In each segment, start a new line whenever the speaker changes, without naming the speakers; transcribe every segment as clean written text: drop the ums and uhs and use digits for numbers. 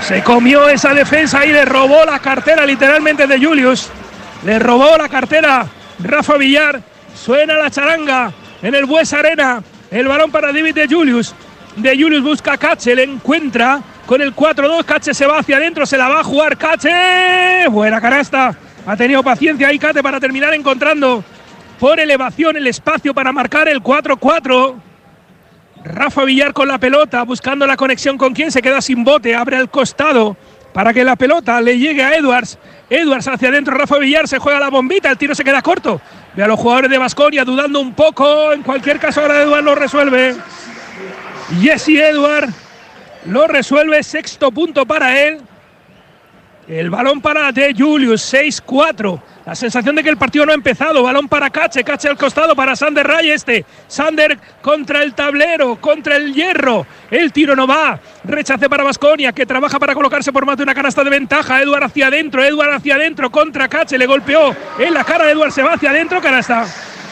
Se comió esa defensa y le robó la cartera literalmente de Julius. Le robó la cartera Rafa Villar. Suena la charanga en el Bues Arena. El balón para David de Julius. De Julius busca a Cache, le encuentra con el 4-2. Cache se va hacia adentro, se la va a jugar Cache. Buena canasta. Ha tenido paciencia ahí Cate para terminar encontrando por elevación el espacio para marcar el 4-4. Rafa Villar con la pelota, buscando la conexión con quien se queda sin bote. Abre al costado para que la pelota le llegue a Edwards. Edwards hacia adentro, Rafa Villar se juega la bombita, el tiro se queda corto. Ve a los jugadores de Baskonia dudando un poco. En cualquier caso ahora Edwards lo resuelve. Jesse Edwards lo resuelve, sexto punto para él. El balón para De Julius, 6-4. La sensación de que el partido no ha empezado. Balón para Cache, Cache al costado para Sander Rayeste. Sander contra el tablero, contra el hierro. El tiro no va. Rechace para Baskonia, que trabaja para colocarse por más de una canasta de ventaja. Edward hacia adentro contra Cache. Le golpeó en la cara. Edward se va hacia adentro, canasta.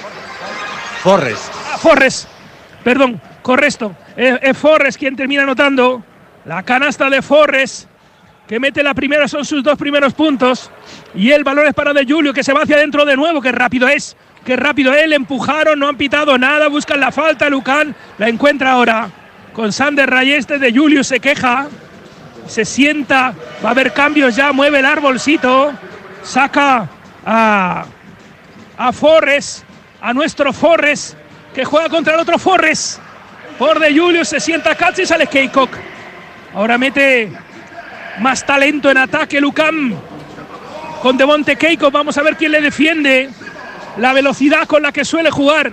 Forres. Perdón, correcto. Es Forres quien termina anotando. La canasta de Forres, que mete la primera, son sus 2 primeros puntos. Y el balón es para De Julio, que se va hacia adentro de nuevo. Qué rápido es, le empujaron, no han pitado nada, buscan la falta. Lucan la encuentra ahora con Sander Rayeste. De Julio se queja, se sienta, va a haber cambios ya, mueve el arbolcito, saca a Forres, a nuestro Forres, que juega contra el otro Forres. Por De Julio se sienta Cache y sale Keikok. Ahora mete más talento en ataque Lucan con Devonte Keikok. Vamos a ver quién le defiende. La velocidad con la que suele jugar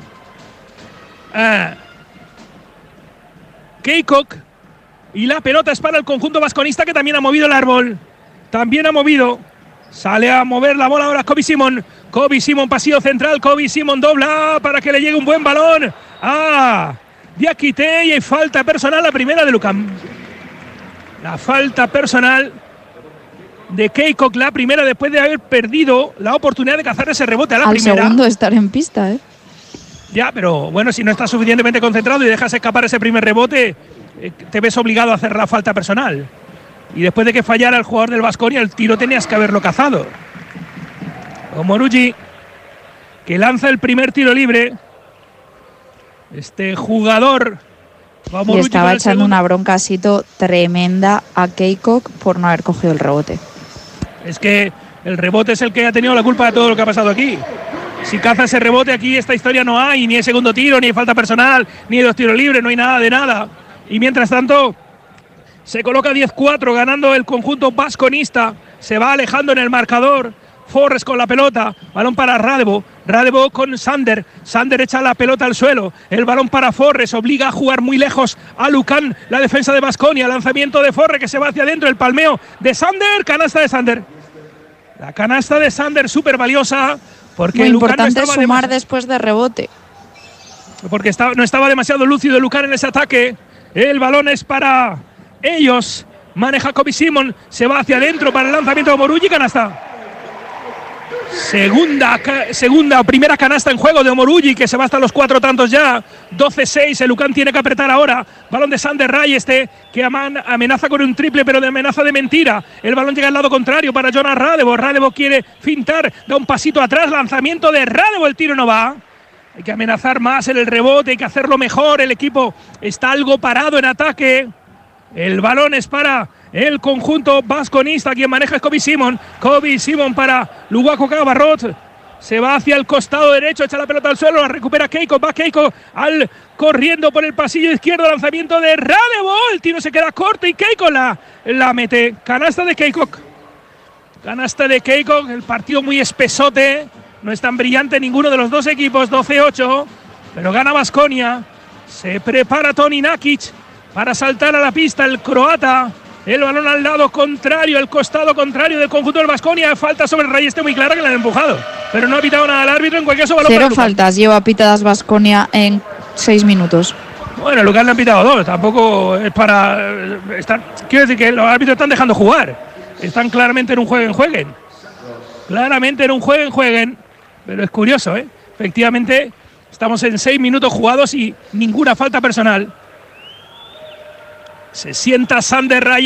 Keikok. Y la pelota es para el conjunto vasconista, que también ha movido el árbol. Sale a mover la bola ahora Kobe Simon. Pasillo central. Kobe Simon dobla para que le llegue un buen balón a Diakité. Y hay falta personal, la primera de Lucan. La falta personal de Keikok, la primera, después de haber perdido la oportunidad de cazar ese rebote a la primera.
Al segundo estar en pista, ¿eh?
Ya, pero bueno, si no estás suficientemente concentrado y dejas escapar ese primer rebote, te ves obligado a hacer la falta personal. Y después de que fallara el jugador del Baskonia, el tiro tenías que haberlo cazado. Omorugi, que lanza el primer tiro libre. Este jugador...
Y estaba echando una bronca Sito tremenda a Keikok por no haber cogido el rebote.
Es que el rebote es el que ha tenido la culpa de todo lo que ha pasado aquí. Si caza ese rebote, aquí esta historia no hay, ni el segundo tiro, ni falta personal, ni 2 tiros libres, no hay nada de nada. Y mientras tanto, se coloca 10-4 ganando el conjunto vasconista. Se va alejando en el marcador. Forres con la pelota, balón para Radebo con Sander echa la pelota al suelo, el balón para Forres, obliga a jugar muy lejos a Lucan, la defensa de Baskonia, lanzamiento de Forres que se va hacia adentro, el palmeo de Sander, canasta de Sander. La canasta de Sander súper valiosa, porque
muy
Lucan
importante
no
sumar después de rebote.
Porque no estaba demasiado lúcido Lucan en ese ataque. El balón es para ellos, maneja Kobe Simon, se va hacia adentro para el lanzamiento de Omorugi, canasta. Segunda o primera canasta en juego de Omorugi, que se va hasta los 4 tantos ya. 12-6, el Lucan tiene que apretar ahora. Balón de Sander Rayeste, que amenaza con un triple, pero de amenaza de mentira. El balón llega al lado contrario para Jonas Radebo. Radebo quiere fintar, da un pasito atrás, lanzamiento de Radebo, el tiro no va. Hay que amenazar más en el rebote, hay que hacerlo mejor. El equipo está algo parado en ataque. El balón es para el conjunto vasconista, quien maneja es Kobe Simon para Luguaco Cabarrot, se va hacia el costado derecho, echa la pelota al suelo, la recupera Keikok, va Keikok corriendo por el pasillo izquierdo, lanzamiento de Radebo, el tiro se queda corto y Keikok la mete, canasta de Keikok, el partido muy espesote, no es tan brillante ninguno de los dos equipos, 12-8, pero gana Baskonia, se prepara Toni Nakic para saltar a la pista, el croata. El balón al lado contrario, el costado contrario del conjunto del Baskonia. Falta sobre el Rayeste muy clara, que le han empujado. Pero no ha pitado nada el árbitro. En cualquier caso, balón
0 faltas lleva pitadas Baskonia en 6 minutos.
Bueno, Lucan le han pitado 2. Tampoco es para... quiero decir que los árbitros están dejando jugar. Están claramente en un jueguen. Pero es curioso, ¿eh? Efectivamente, estamos en 6 minutos jugados y ninguna falta personal. Se sienta Sander Rayeste.